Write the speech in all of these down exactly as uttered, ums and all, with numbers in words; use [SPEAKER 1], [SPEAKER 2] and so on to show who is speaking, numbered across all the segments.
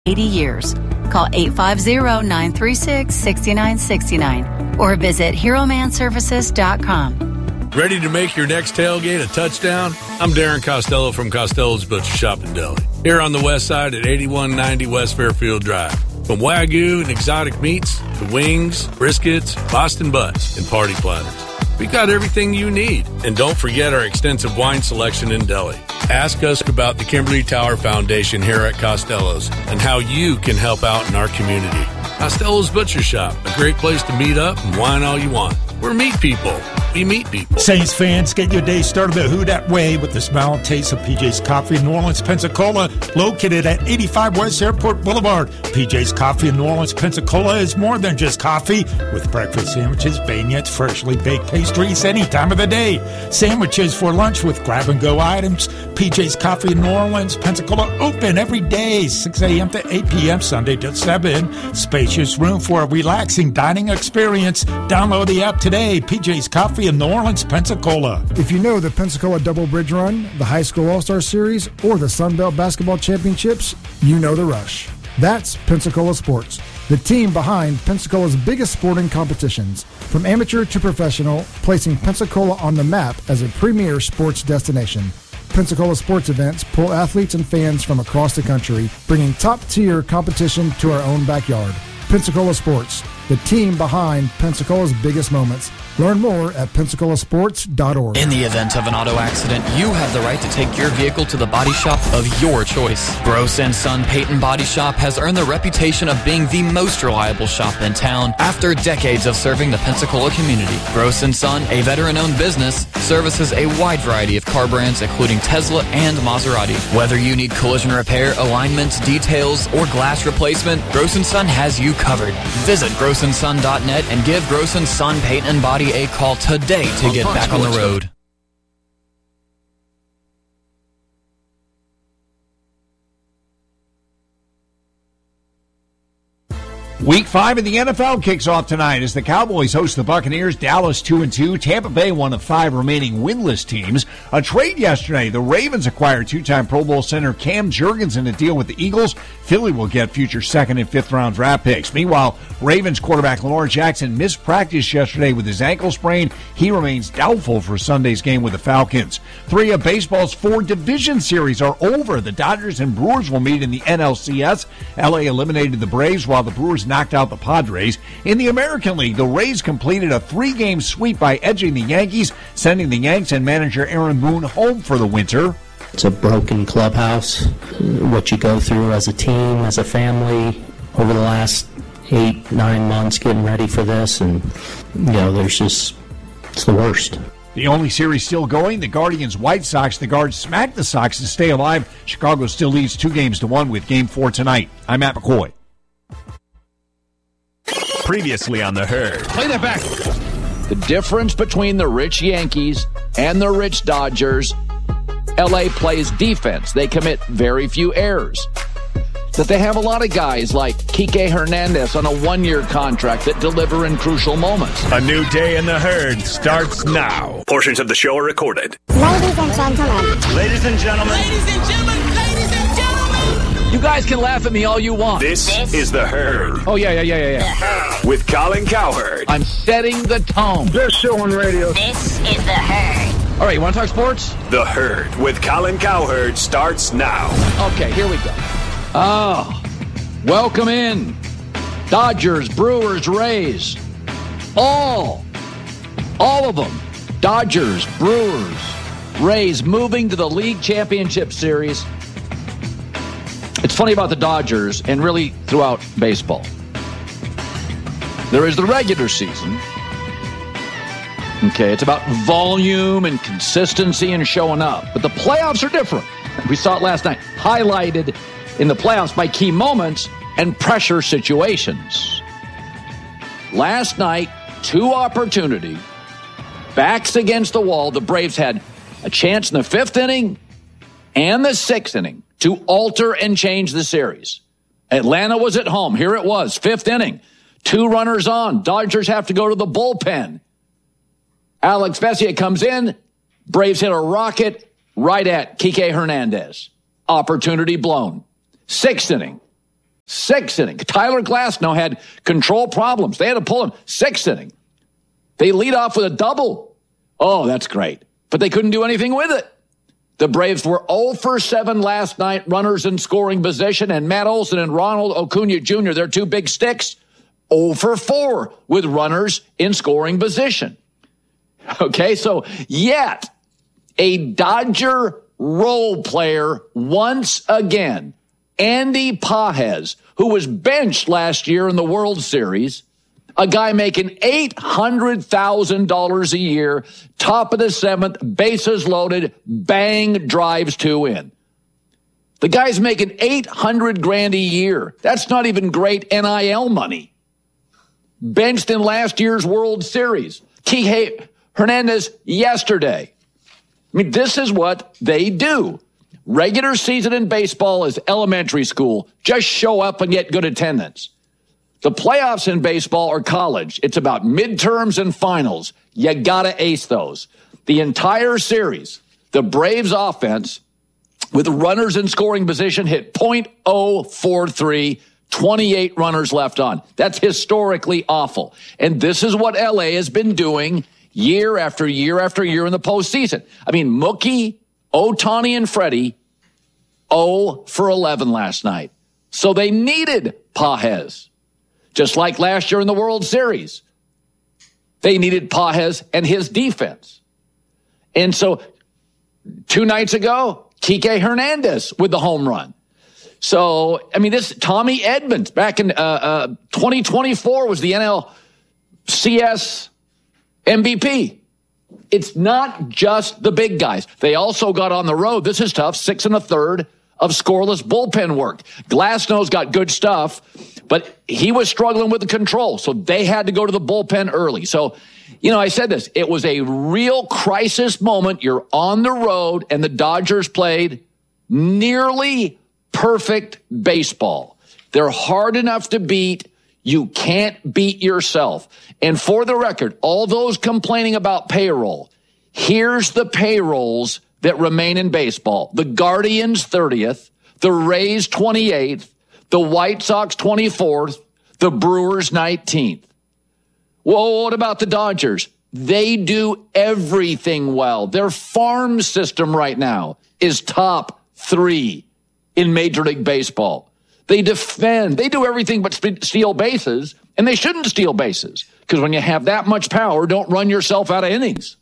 [SPEAKER 1] eighty years. Call eight five zero, nine three six, six nine six nine or visit hero man services dot com.
[SPEAKER 2] Ready to make your next tailgate a touchdown? I'm Darren Costello from Costello's Butcher Shop in Delhi. Here on the west side at eighty-one ninety West Fairfield Drive. From Wagyu and exotic meats to wings, briskets, Boston butts, and party platters. We got everything you need. And don't forget our extensive wine selection in Delhi. Ask us about the Kimberly Tower Foundation here at Costello's and how you can help out in our community. Costello's Butcher Shop, a great place to meet up and wine all you want. We're meat people. We meet people.
[SPEAKER 3] Saints fans, get your day started the Who Dat way with the smile and taste of P J's Coffee in New Orleans, Pensacola, located at eighty-five West Airport Boulevard. P J's Coffee in New Orleans, Pensacola is more than just coffee, with breakfast sandwiches, beignets, freshly baked pastries any time of the day. Sandwiches for lunch with grab-and-go items. P J's Coffee in New Orleans, Pensacola, open every day, six a.m. to eight p.m., Sunday to seven. Spacious room for a relaxing dining experience. Download the app today. P J's Coffee in New Orleans, Pensacola.
[SPEAKER 4] If you know the Pensacola Double Bridge Run, the High School All-Star Series, or the Sun Belt Basketball Championships, you know the rush. That's Pensacola Sports, the team behind Pensacola's biggest sporting competitions. From amateur to professional, placing Pensacola on the map as a premier sports destination. Pensacola Sports events pull athletes and fans from across the country, bringing top-tier competition to our own backyard. Pensacola Sports, the team behind Pensacola's biggest moments. Learn more at pensacola sports dot org.
[SPEAKER 5] In the event of an auto accident, you have the right to take your vehicle to the body shop of your choice. Gross and Son Peyton Body Shop has earned the reputation of being the most reliable shop in town after decades of serving the Pensacola community. Gross and Son, a veteran-owned business, services a wide variety of car brands, including Tesla and Maserati. Whether you need collision repair, alignment, details, or glass replacement, Gross and Son has you covered. Visit gross and son dot net and give Gross and Son Peyton Body a call today to get back on the road.
[SPEAKER 6] Week five of the N F L kicks off tonight as the Cowboys host the Buccaneers. Dallas two and two. Tampa Bay one of five remaining winless teams. A trade yesterday. The Ravens acquired two-time Pro Bowl center Cam Jurgens in a deal with the Eagles. Philly will get future second and fifth round draft picks. Meanwhile, Ravens quarterback Lamar Jackson missed practice yesterday with his ankle sprain. He remains doubtful for Sunday's game with the Falcons. Three of baseball's four division series are over. The Dodgers and Brewers will meet in the N L C S. L A eliminated the Braves while the Brewers knocked out the Padres. In the American League, the Rays completed a three-game sweep by edging the Yankees, sending the Yanks and manager Aaron Boone home for the winter.
[SPEAKER 7] It's a broken clubhouse. What you go through as a team, as a family, over the last eight, nine months getting ready for this, and, you know, there's just, it's the worst.
[SPEAKER 6] The only series still going, the Guardians-White Sox. The Guards smacked the Sox to stay alive. Chicago still leads two games to one with game four tonight. I'm Matt McCoy.
[SPEAKER 8] Previously on The Herd.
[SPEAKER 9] Play that back. The difference between the rich Yankees and the rich Dodgers, L A plays defense. They commit very few errors. That they have a lot of guys like Kike Hernandez on a one-year contract that deliver in crucial moments.
[SPEAKER 8] A new day in The Herd starts now. Portions of the show are recorded.
[SPEAKER 10] Ladies and gentlemen.
[SPEAKER 8] Ladies and gentlemen.
[SPEAKER 10] Ladies and gentlemen. Ladies and gentlemen.
[SPEAKER 9] You guys can laugh at me all you want.
[SPEAKER 8] This, this is The Herd.
[SPEAKER 9] Oh, yeah, yeah, yeah, yeah, yeah.
[SPEAKER 8] With Colin Cowherd.
[SPEAKER 9] I'm setting the tone.
[SPEAKER 10] Best show on radio. This is The Herd.
[SPEAKER 9] All right, you want to talk sports?
[SPEAKER 8] The Herd with Colin Cowherd starts now.
[SPEAKER 9] Okay, here we go. Oh, welcome in. Dodgers, Brewers, Rays. All, all of them. Dodgers, Brewers, Rays moving to the League Championship Series. It's funny about the Dodgers and really throughout baseball. There is the regular season. Okay, it's about volume and consistency and showing up. But the playoffs are different. We saw it last night. Highlighted in the playoffs by key moments and pressure situations. Last night, two opportunity, backs against the wall. The Braves had a chance in the fifth inning and the sixth inning to alter and change the series. Atlanta was at home. Here it was, fifth inning. Two runners on. Dodgers have to go to the bullpen. Alex Vesia comes in. Braves hit a rocket right at Kike Hernandez. Opportunity blown. Sixth inning. Sixth inning. Tyler Glasnow had control problems. They had to pull him. Sixth inning. They lead off with a double. Oh, that's great. But they couldn't do anything with it. The Braves were oh for seven last night, runners in scoring position, and Matt Olson and Ronald Acuna Junior, their two big sticks, oh for four with runners in scoring position. Okay, so yet a Dodger role player once again, Andy Pages, who was benched last year in the World Series, a guy making eight hundred thousand dollars a year, top of the seventh, bases loaded, bang, drives two in. The guy's making eight hundred grand a year. That's not even great N I L money. Benched in last year's World Series. Kike Hernandez yesterday. I mean, this is what they do. Regular season in baseball is elementary school. Just show up and get good attendance. The playoffs in baseball are college. It's about midterms and finals. You got to ace those. The entire series, the Braves offense with runners in scoring position hit point oh four three, twenty-eight runners left on. That's historically awful. And this is what L A has been doing year after year after year in the postseason. I mean, Mookie, Ohtani, and Freddie, oh for eleven last night. So they needed Pages. Just like last year in the World Series. They needed Pages and his defense. And so two nights ago, Kike Hernandez with the home run. So, I mean, this Tommy Edmonds back in uh, uh, twenty twenty-four was the N L C S M V P. It's not just the big guys. They also got on the road. This is tough. Six and a third of scoreless bullpen work. Glasnow's got good stuff, but he was struggling with the control, so they had to go to the bullpen early. So, you know, I said this. It was a real crisis moment. You're on the road, and the Dodgers played nearly perfect baseball. They're hard enough to beat. You can't beat yourself. And for the record, all those complaining about payroll, here's the payrolls that remain in baseball. The Guardians thirtieth, the Rays twenty-eighth, the White Sox twenty-fourth, the Brewers nineteenth. Well, what about the Dodgers? They do everything well. Their farm system right now is top three in Major League Baseball. They defend. They do everything but steal bases, and they shouldn't steal bases because when you have that much power, don't run yourself out of innings.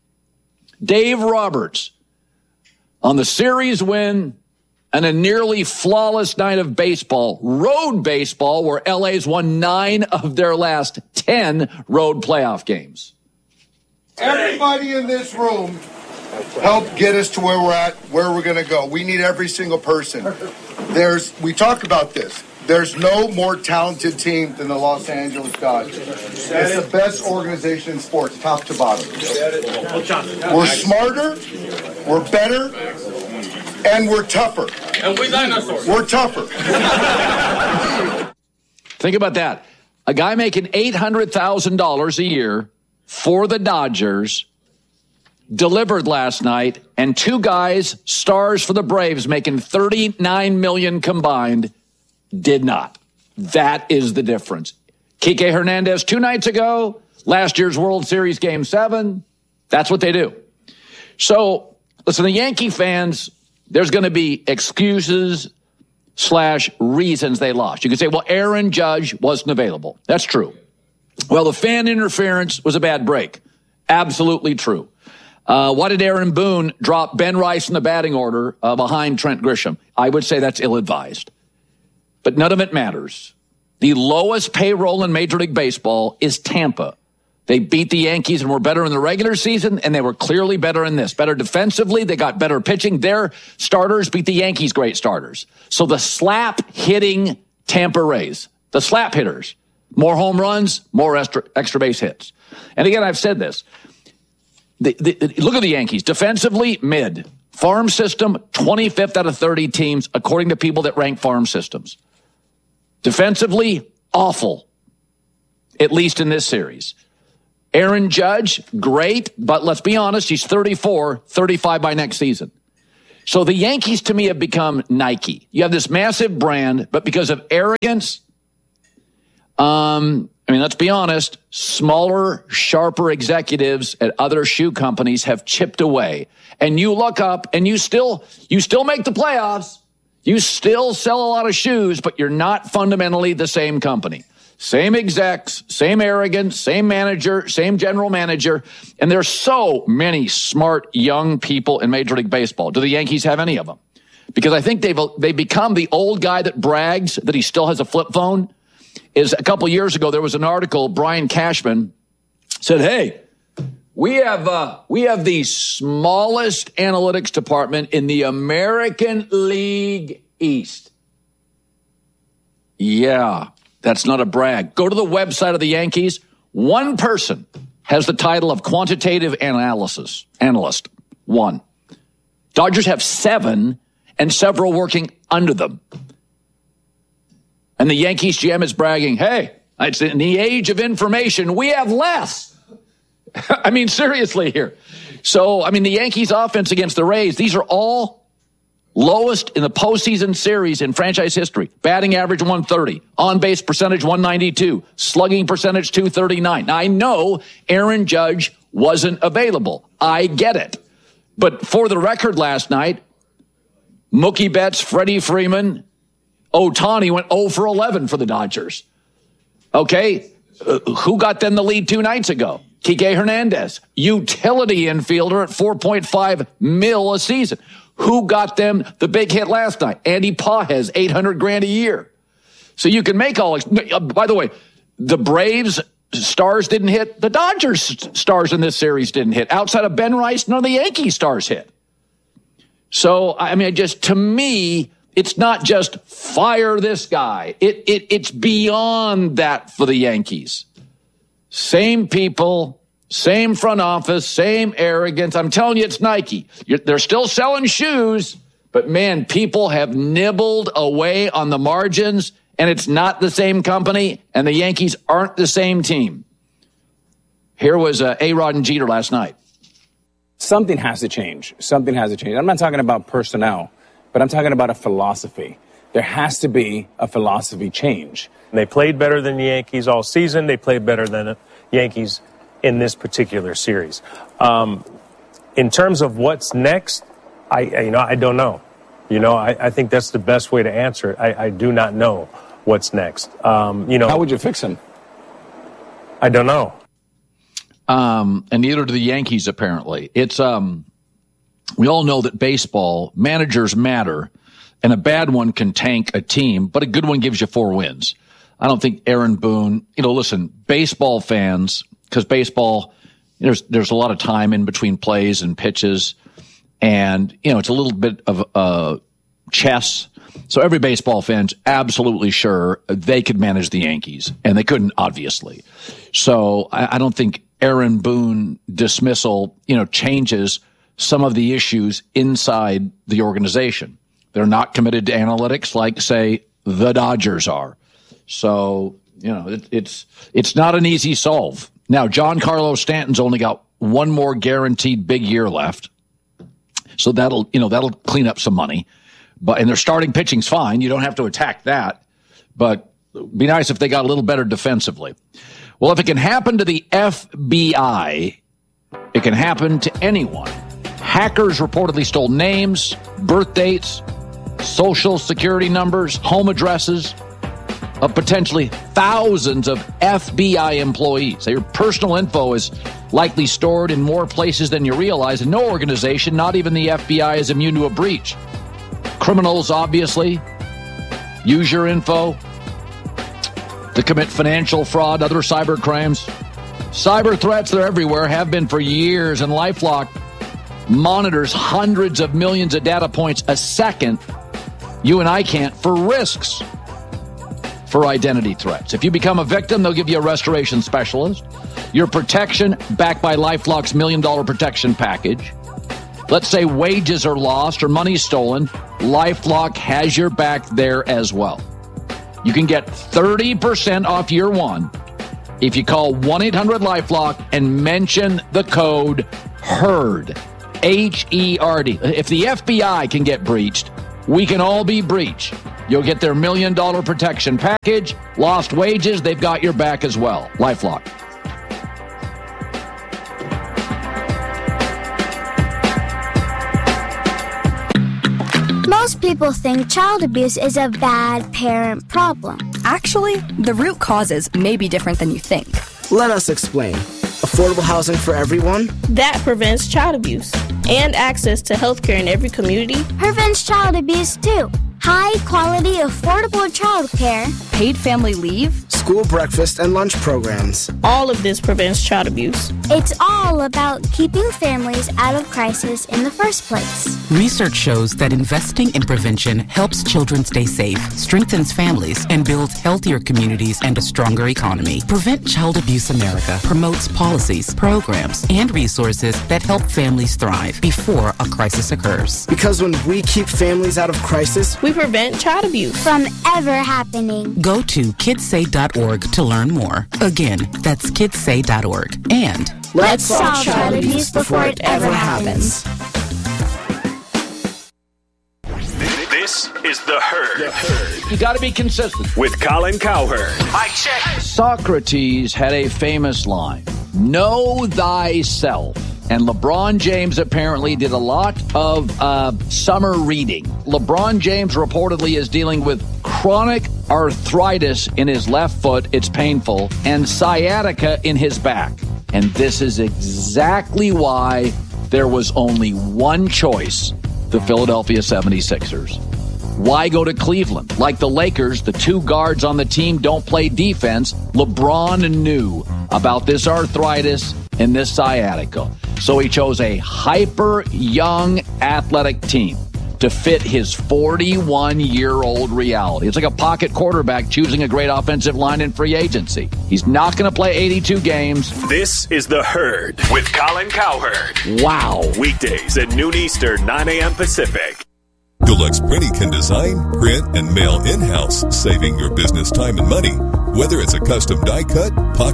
[SPEAKER 9] Dave Roberts, on the series win and a nearly flawless night of baseball, road baseball, where L A's won nine of their last ten road playoff games.
[SPEAKER 11] Everybody in this room helped get us to where we're at, where we're going to go. We need every single person. There's, we talk about this. There's no more talented team than the Los Angeles Dodgers. It's the best organization in sports, top to bottom. We're smarter, we're better, and we're tougher.
[SPEAKER 12] And we dinosaurs.
[SPEAKER 11] We're tougher.
[SPEAKER 9] Think about that. A guy making eight hundred thousand dollars a year for the Dodgers delivered last night, and two guys, stars for the Braves, making thirty-nine million dollars combined, did not. That is the difference. Kike Hernandez two nights ago, last year's World Series Game seven, that's what they do. So, listen, the Yankee fans, there's going to be excuses slash reasons they lost. You could say, well, Aaron Judge wasn't available. That's true. Well, the fan interference was a bad break. Absolutely true. Uh, why did Aaron Boone drop Ben Rice in the batting order uh, behind Trent Grisham? I would say that's ill-advised. But none of it matters. The lowest payroll in Major League Baseball is Tampa. They beat the Yankees and were better in the regular season, and they were clearly better in this. Better defensively, they got better pitching. Their starters beat the Yankees' great starters. So the slap-hitting Tampa Rays, the slap hitters, more home runs, more extra, extra base hits. And again, I've said this. The, the, look at the Yankees. Defensively, mid. Farm system, twenty-fifth out of thirty teams, according to people that rank farm systems. Defensively, awful, at least in this series. Aaron Judge, great, but let's be honest, he's thirty-four, thirty-five by next season. So the Yankees, to me, have become Nike. You have this massive brand, but because of arrogance, um, I mean, let's be honest, smaller, sharper executives at other shoe companies have chipped away. And you look up and you still, you still make the playoffs. You still sell a lot of shoes, but you're not fundamentally the same company. Same execs, same arrogance, same manager, same general manager. And there's so many smart young people in Major League Baseball. Do the Yankees have any of them? Because I think they've, they've become the old guy that brags that he still has a flip phone. Is a couple years ago, there was an article, Brian Cashman said, hey, we have, uh, we have the smallest analytics department in the American League East. Yeah. That's not a brag. Go to the website of the Yankees. One person has the title of quantitative analysis analyst. One. Dodgers have seven and several working under them. And the Yankees G M is bragging, hey, it's in the age of information, we have less. I mean, seriously here. So, I mean, the Yankees offense against the Rays, these are all lowest in the postseason series in franchise history. Batting average one thirty. On-base percentage one ninety-two. Slugging percentage two thirty-nine. Now, I know Aaron Judge wasn't available. I get it. But for the record last night, Mookie Betts, Freddie Freeman, Ohtani went oh for eleven for the Dodgers. Okay? Uh, who got them the lead two nights ago? Kike Hernandez. Utility infielder at four point five mil a season. Who got them the big hit last night? Andy Pages, eight hundred grand a year. So you can make all, uh, by the way, the Braves stars didn't hit. The Dodgers stars in this series didn't hit. Outside of Ben Rice, none of the Yankees stars hit. So, I mean, just to me, it's not just fire this guy. It, it, it's beyond that for the Yankees. Same people, same front office, same arrogance. I'm telling you, it's Nike. You're, they're still selling shoes, but man, people have nibbled away on the margins, and it's not the same company, and the Yankees aren't the same team. Here was uh, A-Rod and Jeter last night.
[SPEAKER 12] Something has to change. Something has to change. I'm not talking about personnel, but I'm talking about a philosophy. There has to be a philosophy change.
[SPEAKER 13] They played better than the Yankees all season. They played better than the Yankees in this particular series. Um, in terms of what's next, I, you know, I don't know. You know, I, I think that's the best way to answer it. I, I do not know what's next. Um, you know,
[SPEAKER 12] how would you fix him?
[SPEAKER 13] I don't know.
[SPEAKER 9] Um, and neither do the Yankees, apparently. It's um, we all know that baseball managers matter, and a bad one can tank a team, but a good one gives you four wins. I don't think Aaron Boone, you know, listen, baseball fans, because baseball, there's there's a lot of time in between plays and pitches, and, you know, it's a little bit of uh, chess. So every baseball fan's absolutely sure they could manage the Yankees, and they couldn't, obviously. So I, I don't think Aaron Boone dismissal, you know, changes some of the issues inside the organization. They're not committed to analytics like, say, the Dodgers are. So, you know, it, it's it's not an easy solve. Now, Giancarlo Stanton's only got one more guaranteed big year left. So that'll, you know, that'll clean up some money. But and their starting pitching's fine. You don't have to attack that. But it'd be nice if they got a little better defensively. Well, if it can happen to the F B I, it can happen to anyone. Hackers reportedly stole names, birth dates, social security numbers, home addresses of potentially thousands of F B I employees. So your personal info is likely stored in more places than you realize, and no organization, not even the F B I, is immune to a breach. Criminals, obviously, use your info to commit financial fraud, other cyber crimes. Cyber threats, they're everywhere, have been for years, and LifeLock monitors hundreds of millions of data points a second. You and I can't, for risks for identity threats. If you become a victim, they'll give you a restoration specialist. Your protection backed by LifeLock's million dollar protection package. Let's say wages are lost or money stolen. LifeLock has your back there as well. You can get thirty percent off year one if you call one eight hundred LifeLock and mention the code HERD. H E R D. If the F B I can get breached, we can all be breached. You'll get their million dollar protection package, lost wages, they've got your back as well. LifeLock.
[SPEAKER 14] Most people think child abuse is a bad parent problem.
[SPEAKER 15] Actually, the root causes may be different than you think.
[SPEAKER 16] Let us explain. Affordable housing for everyone?
[SPEAKER 17] That prevents child abuse. And access to health care in every community.
[SPEAKER 14] Prevents child abuse too. High quality, affordable child care.
[SPEAKER 15] Paid family leave.
[SPEAKER 16] School breakfast and lunch programs.
[SPEAKER 17] All of this prevents child abuse.
[SPEAKER 14] It's all about keeping families out of crisis in the first place.
[SPEAKER 18] Research shows that investing in prevention helps children stay safe, strengthens families, and builds healthier communities and a stronger economy. Prevent Child Abuse America promotes policies, programs, and resources that help families thrive before a crisis occurs.
[SPEAKER 16] Because when we keep families out of crisis,
[SPEAKER 17] we prevent child abuse
[SPEAKER 14] from ever happening.
[SPEAKER 18] Go to kids say dot org to learn more. Again, that's kids say dot org. And
[SPEAKER 14] let's solve child abuse before it ever happens.
[SPEAKER 8] This is The Herd.
[SPEAKER 9] The Herd. You got to be consistent.
[SPEAKER 8] With Colin Cowherd.
[SPEAKER 9] I check. Socrates had a famous line, know thyself. And LeBron James apparently did a lot of uh, summer reading. LeBron James reportedly is dealing with chronic arthritis in his left foot. It's painful. And sciatica in his back. And this is exactly why there was only one choice, the Philadelphia seventy-sixers. Why go to Cleveland? Like the Lakers, the two guards on the team don't play defense. LeBron knew about this arthritis and this sciatica. So he chose a hyper young athletic team to fit his forty-one-year-old reality. It's like a pocket quarterback choosing a great offensive line in free agency. He's not going to play eighty-two games.
[SPEAKER 8] This is The Herd with Colin Cowherd.
[SPEAKER 9] Wow.
[SPEAKER 8] Weekdays at noon Eastern, nine a.m. Pacific.
[SPEAKER 19] Deluxe Printing can design, print, and mail in-house, saving your business time and money. Whether it's a custom die cut, pocket